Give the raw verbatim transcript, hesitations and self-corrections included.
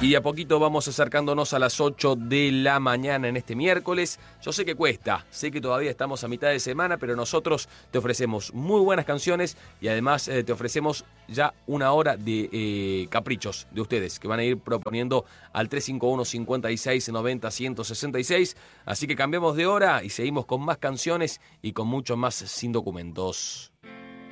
Y de a poquito vamos acercándonos a las ocho de la mañana en este miércoles. Yo sé que cuesta, sé que todavía estamos a mitad de semana, pero nosotros te ofrecemos muy buenas canciones y además eh, te ofrecemos ya una hora de eh, caprichos de ustedes que van a ir proponiendo al tres cinco uno, cincuenta y seis, noventa, ciento sesenta y seis. Así que cambiamos de hora y seguimos con más canciones y con mucho más sin documentos.